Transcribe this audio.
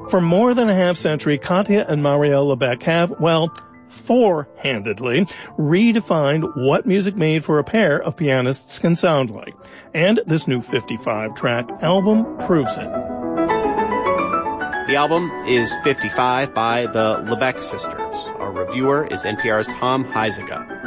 For more than a half-century, Katya and Marielle Lebec have, well, four-handedly redefined what music made for a pair of pianists can sound like. And this new 55-track album proves it. The album is 55 by the Lebec sisters. Our reviewer is NPR's Tom Huizenga.